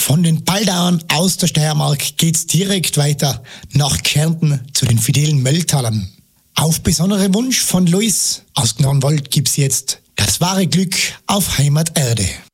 Von den Baldauern aus der Steiermark geht's direkt weiter nach Kärnten zu den fidelen Mölltalern. Auf besonderen Wunsch von Luis aus Gnarrenwald gibt's jetzt Das wahre Glück auf Heimaterde.